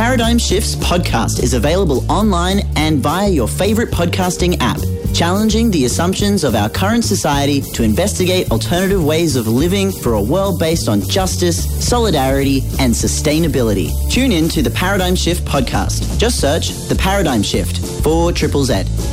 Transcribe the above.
Paradigm Shifts podcast is available online and via your favorite podcasting app, challenging the assumptions of our current society to investigate alternative ways of living for a world based on justice, solidarity, and sustainability. Tune in to the Paradigm Shift podcast. Just search The Paradigm Shift for Triple Z.